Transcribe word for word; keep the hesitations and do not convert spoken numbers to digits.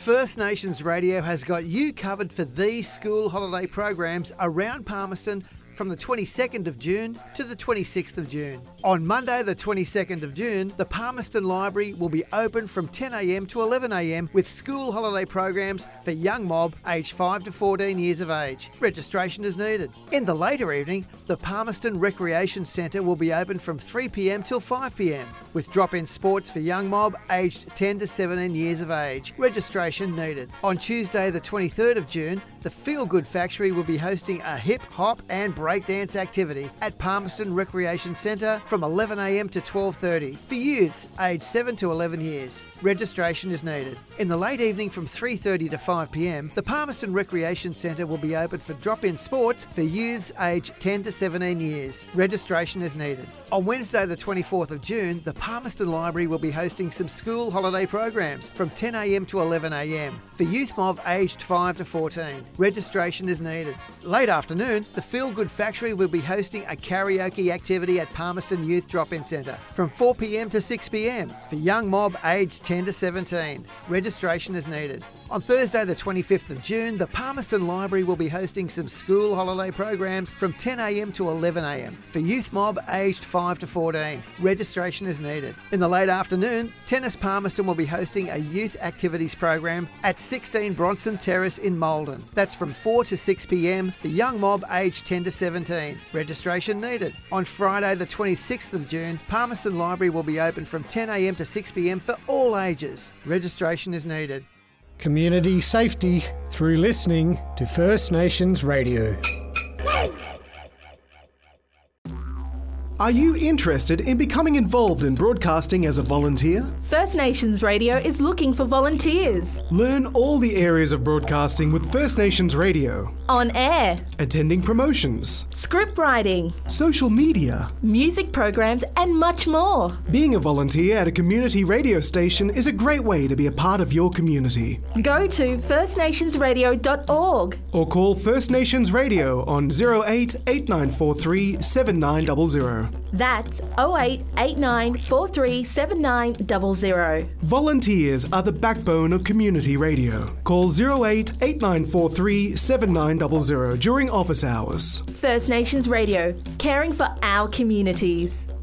First Nations Radio has got you covered for these school holiday programs around Palmerston from the twenty-second of June to the twenty-sixth of June. On Monday the twenty-second of June, the Palmerston Library will be open from ten a m to eleven a m with school holiday programs for young mob aged five to fourteen years of age. Registration is needed. In the later evening, the Palmerston Recreation Centre will be open from three p m till five p m with drop-in sports for young mob aged ten to seventeen years of age. Registration needed. On Tuesday the twenty-third of June, the Feel Good Factory will be hosting a hip, hop and breakdance activity at Palmerston Recreation Centre from eleven a m to twelve thirty for youths aged seven to eleven years. Registration is needed. In the late evening from three thirty to five p m, the Palmerston Recreation Centre will be open for drop-in sports for youths aged ten to seventeen years. Registration is needed. On Wednesday the twenty-fourth of June, the Palmerston Library will be hosting some school holiday programs from ten a m to eleven a m for youth mob aged five to fourteen. Registration is needed. Late afternoon, the Feel Good Factory will be hosting a karaoke activity at Palmerston Youth Drop-In Centre from four p m to six p m for young mob aged ten to seventeen. Registration is needed. On Thursday the twenty-fifth of June, the Palmerston Library will be hosting some school holiday programs from ten a m to eleven a m for youth mob aged five to fourteen. Registration is needed. In the late afternoon, Tennis Palmerston will be hosting a youth activities program at sixteen Bronson Terrace in Maldon. That's from four to six p m for young mob aged ten to seventeen. Registration needed. On Friday the twenty-sixth of June, Palmerston Library will be open from ten a m to six p m for all ages. Registration is needed. Community safety through listening to First Nations Radio. Are you interested in becoming involved in broadcasting as a volunteer? First Nations Radio is looking for volunteers. Learn all the areas of broadcasting with First Nations Radio. On air. Attending promotions. Script writing. Social media. Music programs and much more. Being a volunteer at a community radio station is a great way to be a part of your community. Go to first nations radio dot org. Or call First Nations Radio on zero eight eight nine four three seven nine zero zero. That's oh eight eight nine four three seven nine zero zero. Volunteers are the backbone of community radio. Call zero eight eight nine four three seven nine zero zero during office hours. First Nations Radio, caring for our communities.